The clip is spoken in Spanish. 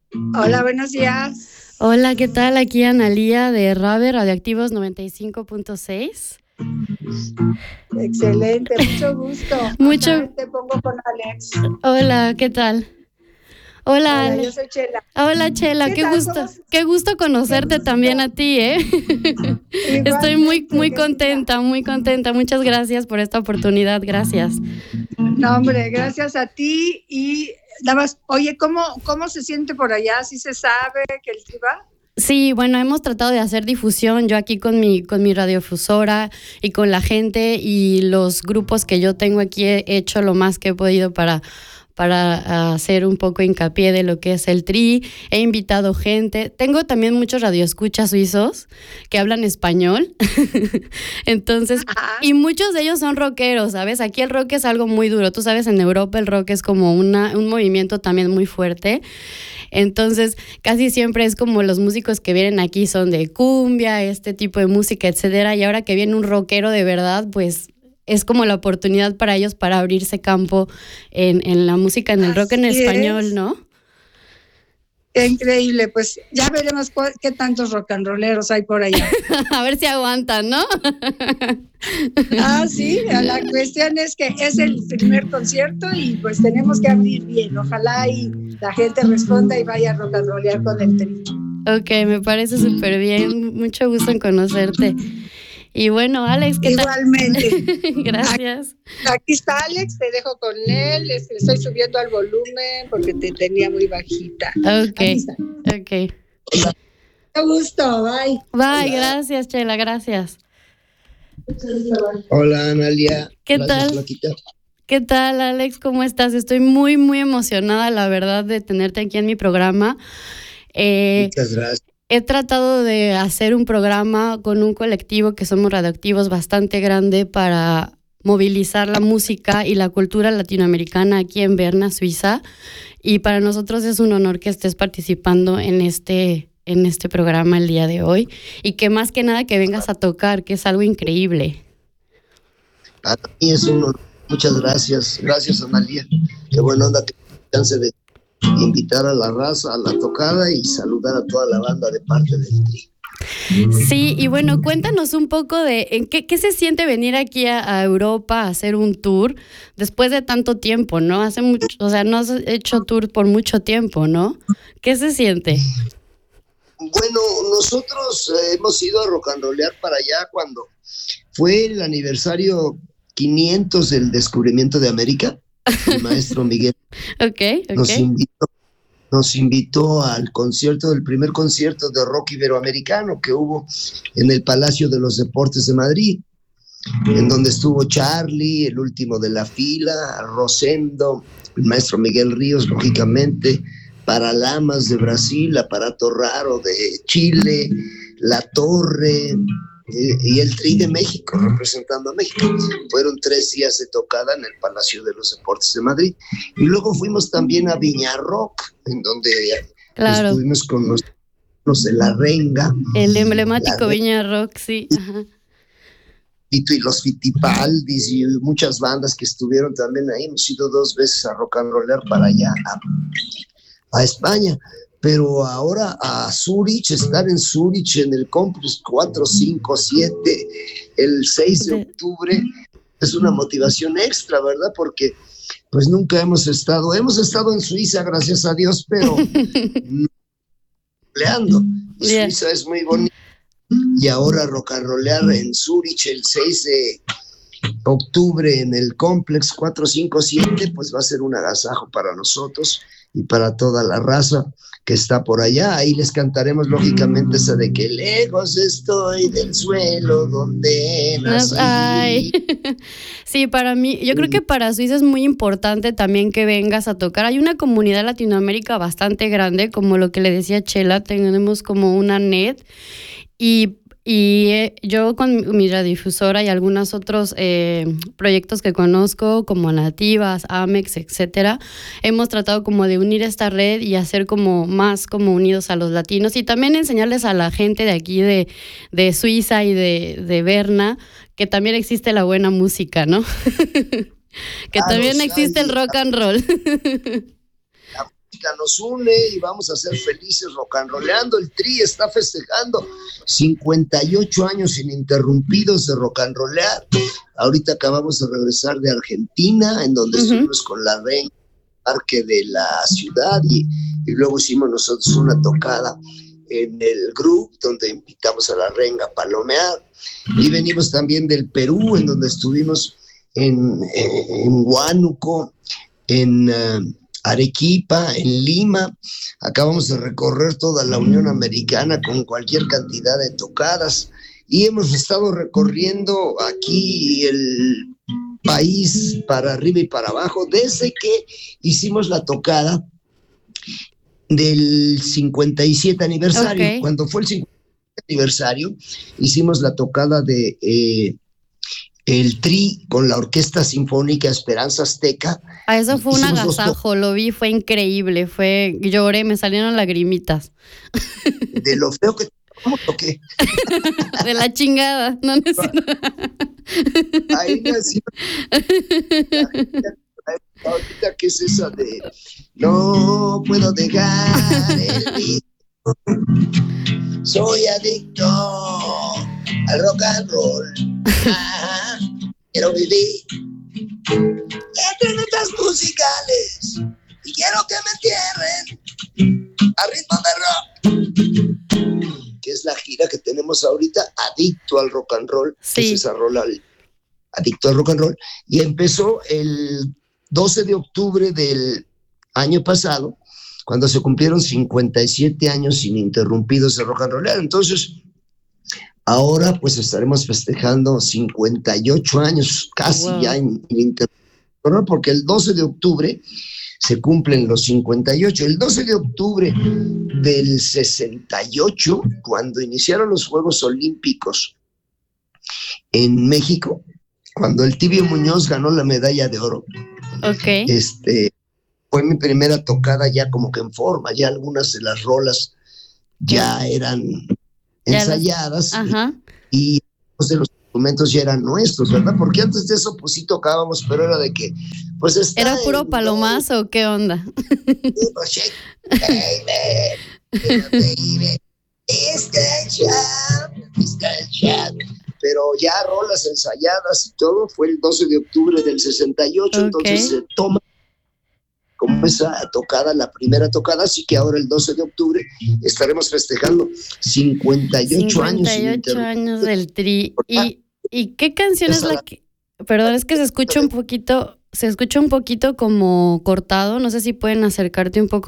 Hola, buenos días. Hola, ¿qué tal? Aquí Analía de Rabe Radioactivos 95.6. Excelente, mucho gusto. Mucho. Acá te pongo con Alex. Hola, ¿qué tal? Hola, Hola, yo Ale. soy Chela. Hola, Chela, ¿Qué qué tal? gusto. Qué gusto Qué conocerte también a gusto. ti, ¿eh? Estoy Igualmente, muy qué linda. contenta, muy contenta. Muchas gracias por esta oportunidad, gracias. No, hombre, gracias a ti. Y nada más, oye, ¿cómo se siente por allá? ¿Sí se sabe que el triba? Sí, bueno, hemos tratado de hacer difusión, yo aquí con mi radiodifusora y con la gente y los grupos que yo tengo aquí he hecho lo más que he podido para hacer un poco hincapié de lo que es el tri. He invitado gente. Tengo también muchos radioescuchas suizos que hablan español. Entonces, Ajá. y muchos de ellos son rockeros, ¿sabes? Aquí el rock es algo muy duro. Tú sabes, en Europa el rock es como un movimiento también muy fuerte. Entonces, casi siempre es como los músicos que vienen aquí son de cumbia, este tipo de música, etcétera. Y ahora que viene un rockero de verdad, pues es como la oportunidad para ellos para abrirse campo en la música, en el rock en Así español, es. ¿no? Qué increíble. Pues ya veremos qué tantos rock and rolleros hay por allá. A ver si aguantan, ¿no? Sí, la cuestión es que es el primer concierto y pues tenemos que abrir bien. Ojalá y la gente responda y vaya a rock and rollear con el tri. Ok, me parece súper bien. Mucho gusto en conocerte. Y bueno, Alex, ¿qué tal? Igualmente. Gracias. Aquí está Alex, te dejo con él. Estoy subiendo al volumen porque te tenía muy bajita. Ok, Aquí está. ok. Mucho gusto, bye. Bye, gracias, Chela, gracias. Hola, Analia. ¿Qué Gracias, tal? Flaquita. ¿Qué tal, Alex? ¿Cómo estás? Estoy muy emocionada, la verdad, de tenerte aquí en mi programa. Muchas gracias. He tratado de hacer un programa con un colectivo que somos radioactivos bastante grande para movilizar la música y la cultura latinoamericana aquí en Berna, Suiza. Y para nosotros es un honor que estés participando en este programa el día de hoy y que más que nada que vengas a tocar, que es algo increíble. Para mí es un honor. Muchas gracias. Gracias, Analia. Qué buena onda que me chance de invitar a la raza a la tocada y saludar a toda la banda de parte del tri. Sí, y bueno, cuéntanos un poco de qué se siente venir aquí a Europa a hacer un tour después de tanto tiempo, ¿no? Hace mucho, o sea, no has hecho tour por mucho tiempo, ¿no? ¿Qué se siente? Bueno, nosotros hemos ido a rock and rollear para allá cuando fue el aniversario 500 del descubrimiento de América. El maestro Miguel Ok. nos invitó al concierto, del primer concierto de rock iberoamericano que hubo en el Palacio de los Deportes de Madrid, en donde estuvo Charlie, el último de la fila, Rosendo, el maestro Miguel Ríos, lógicamente, Paralamas de Brasil, Aparato Raro de Chile, La Torre, y el Tri de México, representando a México. Fueron 3 días de tocada en el Palacio de los Deportes de Madrid. Y luego fuimos también a Viña Rock, en donde estuvimos con los de La Renga. El emblemático Viña Rock, sí. Ajá. Y los Fitipaldis y muchas bandas que estuvieron también ahí. Hemos ido 2 veces a rock and roller para allá, a España. Pero ahora a Zurich, estar en Zurich en el Complex 4, 5, 7, el 6 de octubre, es una motivación extra, ¿verdad? Porque pues nunca hemos estado en Suiza, gracias a Dios, pero peleando. Suiza es muy bonito. Y ahora rock and rollear en Zurich el 6 de octubre en el Complex 457, pues va a ser un agasajo para nosotros y para toda la raza que está por allá. Ahí les cantaremos lógicamente esa de que lejos estoy del suelo donde nací. Ay. Sí, para mí, yo creo que para Suiza es muy importante también que vengas a tocar. Hay una comunidad Latinoamérica bastante grande, como lo que le decía Chela, tenemos como una net y yo con mi radiodifusora y algunos otros proyectos que conozco, como Nativas, Amex, etcétera, hemos tratado como de unir esta red y hacer como más como unidos a los latinos y también enseñarles a la gente de aquí de Suiza y de Berna que también existe la buena música, ¿no? Que también existe el rock and roll. música nos une y vamos a ser felices rock and rollando. El Tri está festejando 58 años ininterrumpidos de rock and rollear. Ahorita acabamos de regresar de Argentina, en donde estuvimos con la reina parque de la ciudad y luego hicimos nosotros una tocada en el grupo donde invitamos a la reina a palomear, y venimos también del Perú, en donde estuvimos en Huánuco, en Arequipa, en Lima. Acabamos de recorrer toda la Unión Americana con cualquier cantidad de tocadas y hemos estado recorriendo aquí el país para arriba y para abajo desde que hicimos la tocada del 57 aniversario. Okay. Cuando fue el 57 aniversario hicimos la tocada de el Tri con la Orquesta Sinfónica Esperanza Azteca. Eso fue un agasajo, lo vi, fue increíble, lloré, me salieron lagrimitas. De lo feo que ¿cómo toqué? De la chingada, no necesito. Ahí nació. Ahorita, ¿qué es esa de no puedo dejar el ritmo? Soy adicto al rock and roll. Quiero vivir entre notas musicales y quiero que me entierren a ritmo de rock, que es la gira que tenemos ahorita, Adicto al Rock and Roll. Sí. Que es esa rola, Adicto al Rock and Roll, y empezó el 12 de octubre del año pasado, cuando se cumplieron 57 años ininterrumpidos de rock and roll. Entonces, ahora pues estaremos festejando 58 años, casi ya ininterrumpidos, porque el 12 de octubre se cumplen los 58. El 12 de octubre del 68, cuando iniciaron los Juegos Olímpicos en México, cuando el Tibio Muñoz ganó la medalla de oro, fue mi primera tocada ya como que en forma, ya algunas de las rolas ya eran ensayadas y los de los instrumentos ya eran nuestros, ¿verdad? Porque antes de eso pues sí tocábamos, pero era de que pues ¿era puro palomazo o qué onda? Pero ya rolas ensayadas y todo fue el 12 de octubre del 68, entonces se toma como esa tocada, la primera tocada, así que ahora el 12 de octubre estaremos festejando 58 años del Tri. ¿Y qué canción es la que...? Perdón, es que se escucha un poquito como cortado, no sé si pueden acercarte un poco